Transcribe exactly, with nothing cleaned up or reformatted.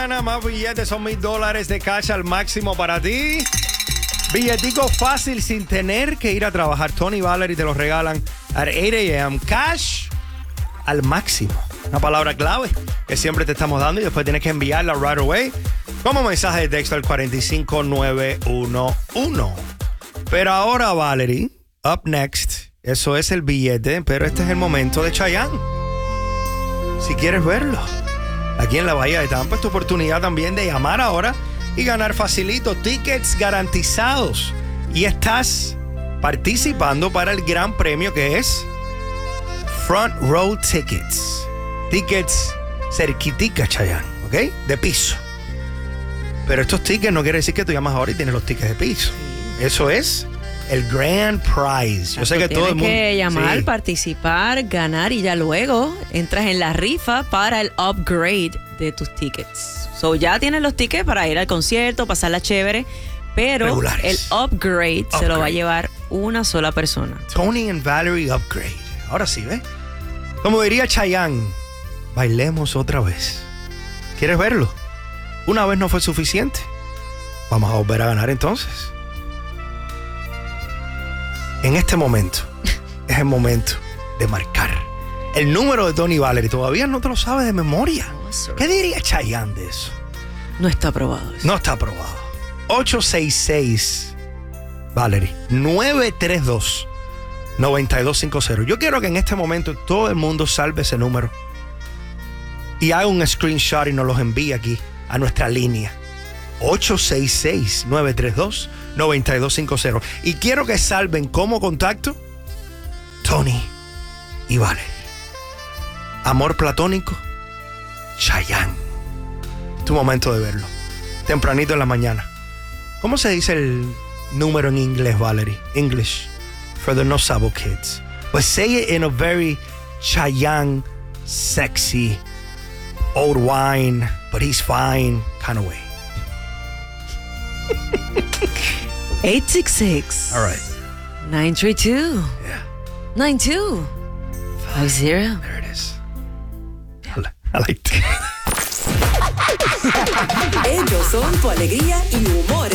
Más billetes, son mil dólares de cash al máximo para ti. Billetico fácil sin tener que ir a trabajar. Tony y Valerie te los regalan at eight a.m. Cash al máximo. Una palabra clave que siempre te estamos dando y después tienes que enviarla right away como mensaje de texto al cuatro cinco nueve uno uno. Pero ahora, Valerie, up next, eso es el billete, pero este es el momento de Chayanne. Si quieres verlo, aquí en la Bahía de Tampa, es tu oportunidad también de llamar ahora y ganar facilito, tickets garantizados. Y estás participando para el gran premio que es Front Row Tickets. Tickets cerquitica, Chayanne, ¿ok? De piso. Pero estos tickets no quiere decir que tú llamas ahora y tienes los tickets de piso. Eso es el grand prize. Yo sé que todo el mundo... Tienes que llamar, sí. participar, ganar y ya luego entras en la rifa para el upgrade de tus tickets. So ya tienes los tickets para ir al concierto, pasarla chévere, pero Regulares. el upgrade, upgrade se lo va a llevar una sola persona. Tony and Valerie Upgrade. Ahora sí, ¿ves? Como diría Chayanne, bailemos otra vez. ¿Quieres verlo? Una vez no fue suficiente. Vamos a volver a ganar entonces. En este momento es el momento de marcar el número de Tony y Valerie. Todavía no te lo sabes de memoria. No, ¿Qué diría Chayanne de eso? No está aprobado eso. No está aprobado. ocho seis seis Valerie nueve tres dos nueve dos cinco cero. Yo quiero que en este momento todo el mundo salve ese número y haga un screenshot y nos los envíe aquí a nuestra línea ocho seis seis nueve tres dos nueve dos cinco cero. Y quiero que salven como contacto Tony y Valerie. Amor platónico, Chayanne. Tu momento de verlo. Tempranito en la mañana. ¿Cómo se dice el número en inglés, Valerie? English. For the no sabo kids. But say it in a very Chayanne, sexy, old wine, but he's fine kind of way. eight six six All right. nine three two Yeah. nine two five zero. There it is. I like that. Ellos son tu alegría y humor.